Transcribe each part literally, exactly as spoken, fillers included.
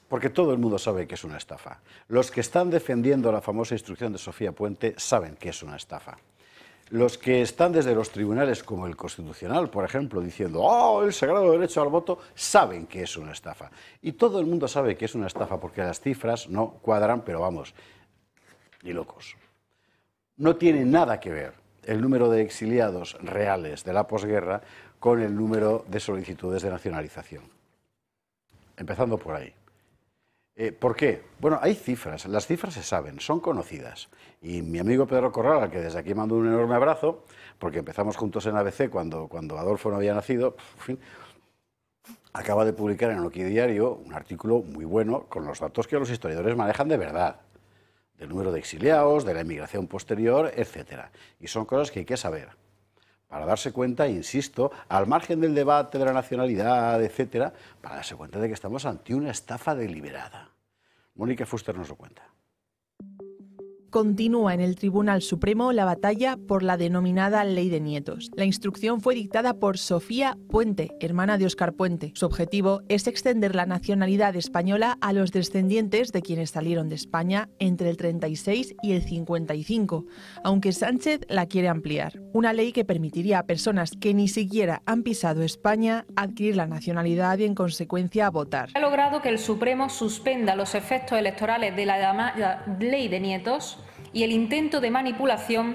Porque todo el mundo sabe que es una estafa. Los que están defendiendo la famosa instrucción de Sofía Puente saben que es una estafa. Los que están desde los tribunales, como el Constitucional, por ejemplo, diciendo ¡oh, el sagrado derecho al voto!, saben que es una estafa. Y todo el mundo sabe que es una estafa porque las cifras no cuadran, pero vamos, ni locos. No tiene nada que ver el número de exiliados reales de la posguerra con el número de solicitudes de nacionalización. Empezando por ahí. Eh, ¿Por qué? Bueno, hay cifras, las cifras se saben, son conocidas. Y mi amigo Pedro Corral, al que desde aquí mando un enorme abrazo, porque empezamos juntos en A B C cuando, cuando Adolfo no había nacido, en fin, acaba de publicar en Oki Diario un artículo muy bueno con los datos que los historiadores manejan de verdad, del número de exiliados, de la emigración posterior, etcétera. Y son cosas que hay que saber, para darse cuenta, insisto, al margen del debate de la nacionalidad, etcétera, para darse cuenta de que estamos ante una estafa deliberada. Mónica Fuster nos lo cuenta. Continúa en el Tribunal Supremo la batalla por la denominada Ley de Nietos. La instrucción fue dictada por Sofía Puente, hermana de Óscar Puente. Su objetivo es extender la nacionalidad española a los descendientes de quienes salieron de España entre el treinta y seis y el cincuenta y cinco, aunque Sánchez la quiere ampliar. Una ley que permitiría a personas que ni siquiera han pisado España adquirir la nacionalidad y en consecuencia votar. Ha logrado que el Supremo suspenda los efectos electorales de la llamada Ley de Nietos y el intento de manipulación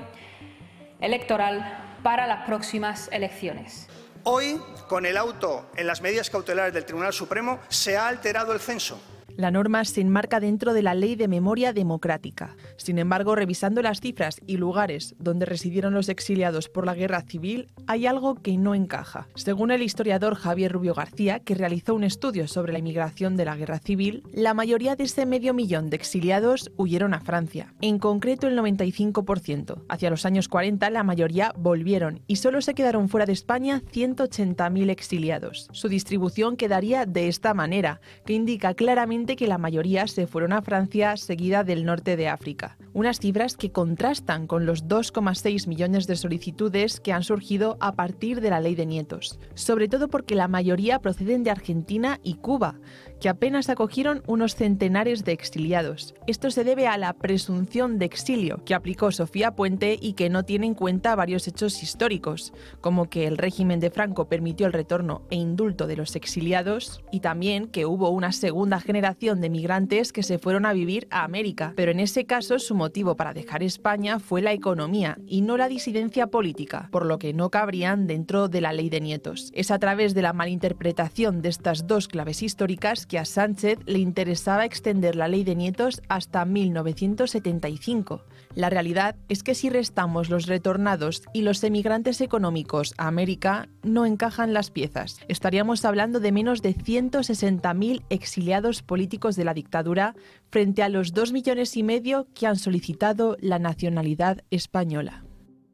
electoral para las próximas elecciones. Hoy, con el auto en las medidas cautelares del Tribunal Supremo, se ha alterado el censo. La norma se enmarca dentro de la Ley de Memoria Democrática. Sin embargo, revisando las cifras y lugares donde residieron los exiliados por la guerra civil, hay algo que no encaja. Según el historiador Javier Rubio García, que realizó un estudio sobre la inmigración de la guerra civil, la mayoría de ese medio millón de exiliados huyeron a Francia, en concreto el noventa y cinco por ciento. Hacia los años cuarenta, la mayoría volvieron y solo se quedaron fuera de España ciento ochenta mil exiliados. Su distribución quedaría de esta manera, que indica claramente que la mayoría se fueron a Francia, seguida del norte de África. Unas cifras que contrastan con los dos coma seis millones de solicitudes que han surgido a partir de la Ley de Nietos, sobre todo porque la mayoría proceden de Argentina y Cuba, que apenas acogieron unos centenares de exiliados. Esto se debe a la presunción de exilio que aplicó Sofía Puente y que no tiene en cuenta varios hechos históricos, como que el régimen de Franco permitió el retorno e indulto de los exiliados y también que hubo una segunda generación de migrantes que se fueron a vivir a América, pero en ese caso su motivo para dejar España fue la economía y no la disidencia política, por lo que no cabrían dentro de la Ley de Nietos. Es a través de la malinterpretación de estas dos claves históricas que a Sánchez le interesaba extender la Ley de Nietos hasta mil novecientos setenta y cinco. La realidad es que si restamos los retornados y los emigrantes económicos a América, no encajan las piezas. Estaríamos hablando de menos de ciento sesenta mil exiliados políticos de la dictadura frente a los dos millones y medio que han solicitado la nacionalidad española.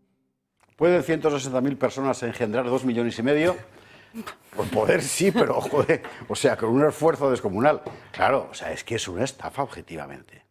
¿Pueden ciento sesenta mil personas engendrar dos millones y medio? Por poder sí, pero joder, o sea, con un esfuerzo descomunal. Claro, o sea, es que es una estafa objetivamente.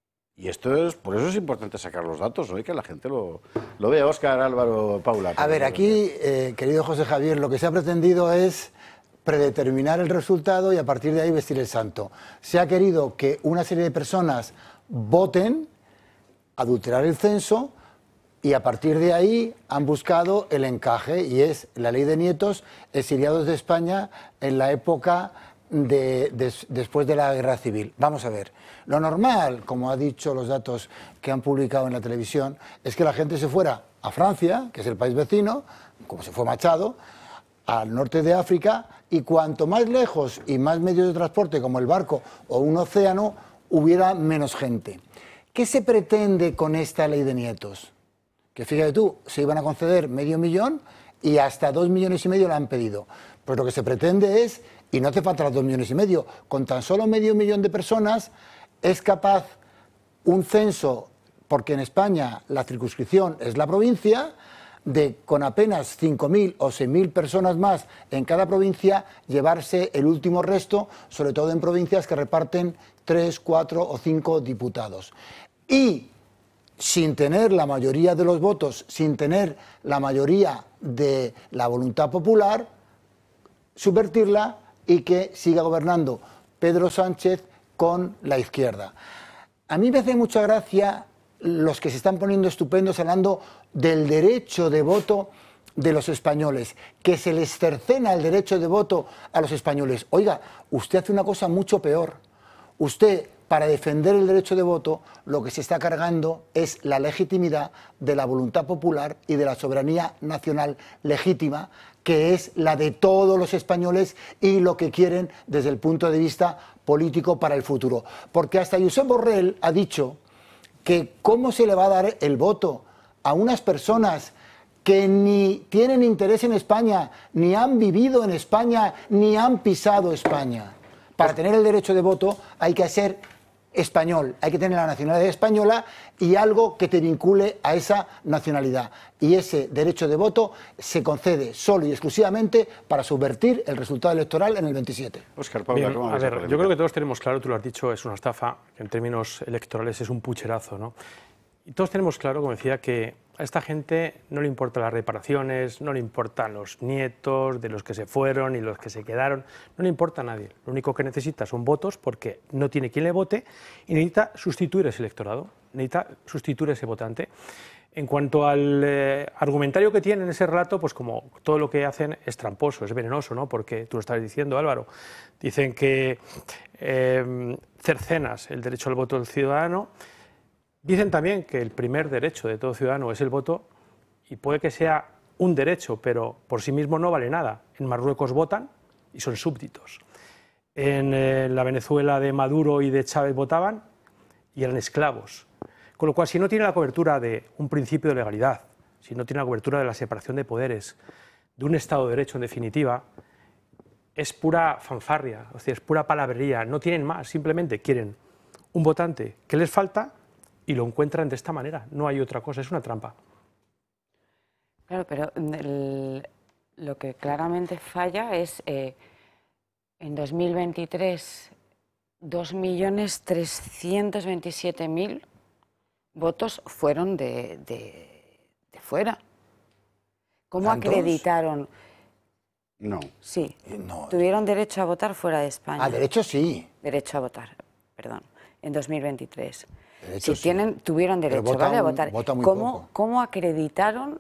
Y esto es, por eso es importante sacar los datos, ¿no? Y que la gente lo, lo vea. Óscar, Álvaro, Paula. A ver, aquí, eh, querido José Javier, lo que se ha pretendido es predeterminar el resultado y a partir de ahí vestir el santo. Se ha querido que una serie de personas voten, adulterar el censo y a partir de ahí han buscado el encaje y es la Ley de Nietos, exiliados de España en la época de, de, después de la Guerra Civil. Vamos a ver, lo normal, como ha dicho los datos que han publicado en la televisión, es que la gente se fuera a Francia, que es el país vecino, como se fue Machado, al norte de África, y cuanto más lejos y más medios de transporte como el barco o un océano, hubiera menos gente. ¿Qué se pretende con esta Ley de Nietos? Que fíjate tú, se iban a conceder medio millón y hasta dos millones y medio la han pedido. Pues lo que se pretende es, y no hace falta los dos millones y medio, con tan solo medio millón de personas es capaz un censo, porque en España la circunscripción es la provincia, de con apenas cinco mil o seis mil personas más en cada provincia llevarse el último resto, sobre todo en provincias que reparten tres, cuatro o cinco diputados. Y sin tener la mayoría de los votos, sin tener la mayoría de la voluntad popular, subvertirla y que siga gobernando Pedro Sánchez con la izquierda. A mí me hace mucha gracia los que se están poniendo estupendos hablando del derecho de voto de los españoles, que se les cercena el derecho de voto a los españoles. Oiga, usted hace una cosa mucho peor. Usted, para defender el derecho de voto, lo que se está cargando es la legitimidad de la voluntad popular y de la soberanía nacional legítima, que es la de todos los españoles y lo que quieren desde el punto de vista político para el futuro. Porque hasta Josep Borrell ha dicho que cómo se le va a dar el voto a unas personas que ni tienen interés en España, ni han vivido en España, ni han pisado España. Para tener el derecho de voto hay que ser español, hay que tener la nacionalidad española y algo que te vincule a esa nacionalidad. Y ese derecho de voto se concede solo y exclusivamente para subvertir el resultado electoral en el veintisiete. Óscar, Paula, Bien, ¿cómo a ves la ver, polémica? yo creo que todos tenemos claro, tú lo has dicho, es una estafa, que en términos electorales es un pucherazo, ¿no? Y todos tenemos claro, como decía, que a esta gente no le importan las reparaciones, no le importan los nietos de los que se fueron y los que se quedaron, no le importa a nadie. Lo único que necesita son votos porque no tiene quien le vote y necesita sustituir ese electorado, necesita sustituir ese votante. En cuanto al eh, argumentario que tienen en ese relato, pues como todo lo que hacen es tramposo, es venenoso, ¿no? Porque tú lo estabas diciendo, Álvaro, dicen que eh, cercenas el derecho al voto del ciudadano. Dicen también que el primer derecho de todo ciudadano es el voto y puede que sea un derecho, pero por sí mismo no vale nada. En Marruecos votan y son súbditos. En eh, la Venezuela de Maduro y de Chávez votaban y eran esclavos. Con lo cual, si no tiene la cobertura de un principio de legalidad, si no tiene la cobertura de la separación de poderes, de un Estado de Derecho en definitiva, es pura fanfarria, o sea, es pura palabrería. No tienen más, simplemente quieren un votante que les falta y lo encuentran de esta manera, no hay otra cosa, es una trampa. Claro, pero el, lo que claramente falla es eh, en dos mil veintitrés dos millones trescientos veintisiete mil votos fueron de, de, de fuera. ¿Cómo ¿Tantos? acreditaron? No. Sí, No. tuvieron derecho a votar fuera de España. Ah, derecho sí. Derecho a votar, perdón, en dos mil veintitrés. Derecho Si sí. tienen, tuvieron Pero derecho, vota ¿vale? a un- votar. vota muy ¿Cómo, poco. ¿Cómo acreditaron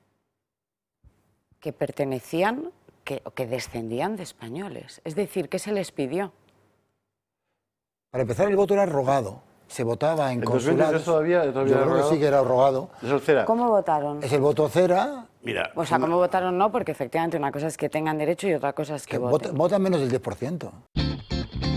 que pertenecían, que, que descendían de españoles? Es decir, ¿qué se les pidió? Para empezar, el voto era rogado. Se votaba en ¿En dos mil veintitrés consulados. todavía- todavía Yo era creo que rogado? sí que era rogado. ¿Es el cera? ¿Cómo votaron? Es el voto cera. Mira, O sea, ¿cómo votaron? No, porque efectivamente una cosa es que tengan derecho y otra cosa es que Que voten. vota, vota menos del diez por ciento.